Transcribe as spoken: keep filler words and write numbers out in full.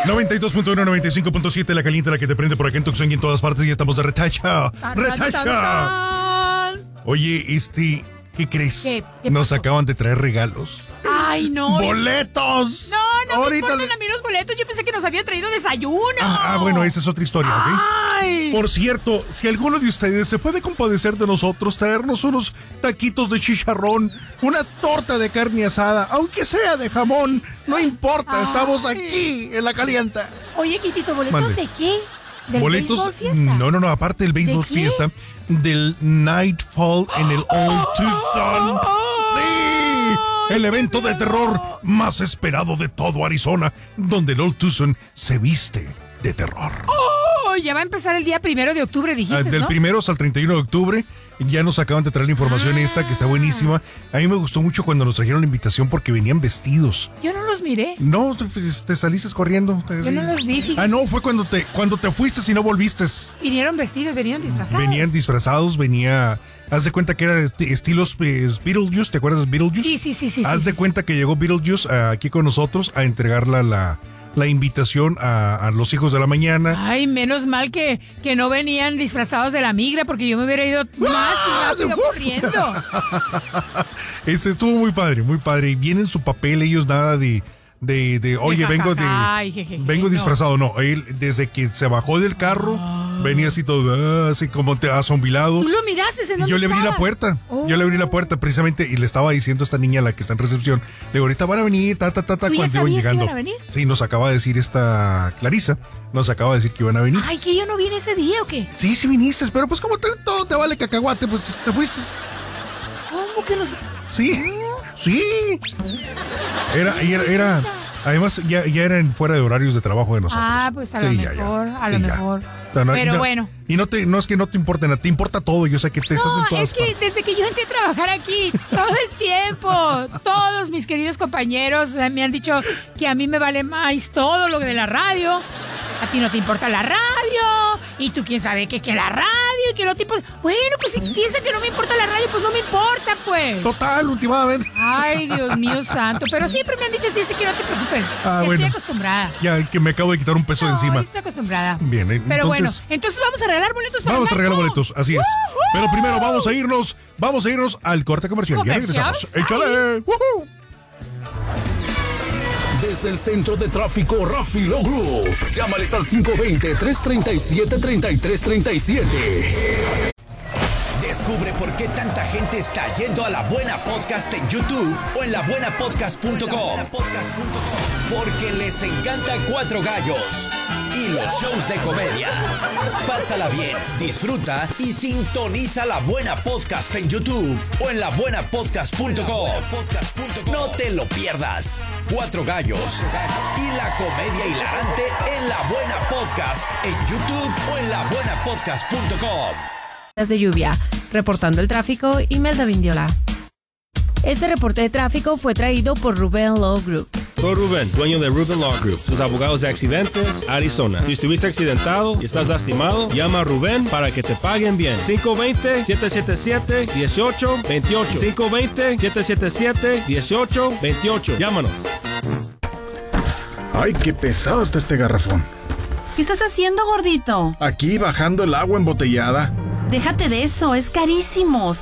noventa y dos punto uno, noventa y cinco punto siete, la caliente, la que te prende por acá en Tucson y en todas partes. Y estamos de retacha. ¡Retacha! Oye, este, ¿qué crees? ¿Qué? ¿Qué Nos pasó? acaban de traer regalos. ¡Ay, no! ¡Boletos! No, no Ahorita me importan le- a mí los boletos. Yo pensé que nos habían traído desayuno. Ah, ah, bueno, esa es otra historia, ¿ok? ¡Ay! Por cierto, si alguno de ustedes se puede compadecer de nosotros, traernos unos taquitos de chicharrón, una torta de carne asada, aunque sea de jamón, no importa, Ay. estamos aquí en la calienta. Oye, Quitito, ¿boletos Mande. de qué? ¿Del Boletos, béisbol fiesta? no, no, no, aparte del béisbol ¿De qué? fiesta, del Nightfall en el Old Tucson. ¡Sí! El evento de terror más esperado de todo Arizona, donde el Old Tucson se viste de terror. Oh, ya va a empezar el día primero de octubre, dijiste, Ah, del ¿no? primero hasta el treinta y uno de octubre. Ya nos acaban de traer la información Ah. esta, que está buenísima. A mí me gustó mucho cuando nos trajeron la invitación porque venían vestidos. Yo no los miré. No, te, te saliste corriendo. Te- Yo no los vi, fíjate. Ah, no, fue cuando te, cuando te fuiste y no volviste. Vinieron vestidos, vinieron disfrazados. Venían disfrazados, venía... Haz de cuenta que era esti- estilos eh, Beetlejuice, ¿te acuerdas de Beetlejuice? Sí, sí, sí, sí. Haz sí, de sí. cuenta que llegó Beetlejuice ah, aquí con nosotros a entregarla la, la invitación a, a los hijos de la mañana. Ay, menos mal que, que no venían disfrazados de la migra, porque yo me hubiera ido más ¡Ah! y rápido ¡Uf! corriendo. Este estuvo muy padre, muy padre. Y viene en su papel ellos nada de, de, de oye, vengo de, Ay, jejeje, vengo no. disfrazado. No, él desde que se bajó del carro venía así todo, ah, así como te asombilado. ¿Tú lo miraste? ¿En Y dónde yo le abrí la estabas? puerta, Oh. yo le abrí la puerta precisamente y le estaba diciendo a esta niña, la que está en recepción, le digo, ahorita van a venir, ta, ta, ta, ta, ¿Tú ya cuando iban sabías que llegando. iban a venir? Sí, nos acaba de decir esta Clarisa, nos acaba de decir que iban a venir. Ay, que yo no vine ese día, ¿o qué? Sí, sí viniste, pero pues como te- todo te vale cacahuate, pues te fuiste. ¿Cómo que los...? Sí, sí. Era, era, era además ya, ya eran fuera de horarios de trabajo de nosotros. Ah, pues a Sí, lo ya, ya. mejor, a Sí, lo ya. mejor. O sea, no- Pero no- bueno. Y no te, no es que no te importe nada, te importa todo. Yo sé que te estás en No, todas es que partes. desde que yo entré a trabajar aquí, todo el tiempo, todos mis queridos compañeros eh, me han dicho que a mí me vale más todo lo de la radio. A ti no te importa la radio. Y tú quién sabe que, que la radio y que no te importa. Bueno, pues si piensan que no me importa la radio, pues no me importa, pues. Total, últimamente. Ay, Dios mío santo. Pero siempre me han dicho así, así que no te preocupes. Ah, Estoy bueno. acostumbrada. Ya que me acabo de quitar un peso de No, encima. estoy acostumbrada. Bien, eh, Pero bueno, entonces- entonces vamos a regalar boletos para Vamos a el regalar Naco. boletos, así es. ¡Woohoo! Pero primero vamos a irnos, vamos a irnos al corte comercial. Ya ¿Comercial? regresamos. Échale. ¡Woohoo! Desde el centro de tráfico Rafi Group. Llámales al cinco dos cero, tres tres siete, tres tres tres siete. Descubre por qué tanta gente está yendo a La Buena Podcast en YouTube o en la buena podcast punto com. Porque les encanta Cuatro Gallos y los shows de comedia. Pásala bien, disfruta y sintoniza La Buena Podcast en YouTube o en la buena podcast punto com. No te lo pierdas. Cuatro Gallos y la comedia hilarante en La Buena Podcast en YouTube o en la buena podcast punto com. De lluvia. Reportando el tráfico, Imelda Vindiola. Este reporte de tráfico fue traído por Rubén Law Group. Soy Rubén, dueño de Rubén Law Group, sus abogados de accidentes, Arizona. Si estuviste accidentado y estás lastimado, llama a Rubén para que te paguen bien. cinco dos cero, siete siete siete, uno ocho dos ocho. cinco dos cero, siete siete siete, uno ocho dos ocho. Llámanos. Ay, qué pesado está este garrafón. ¿Qué estás haciendo, gordito? Aquí bajando el agua embotellada. Déjate de eso, es carísimo.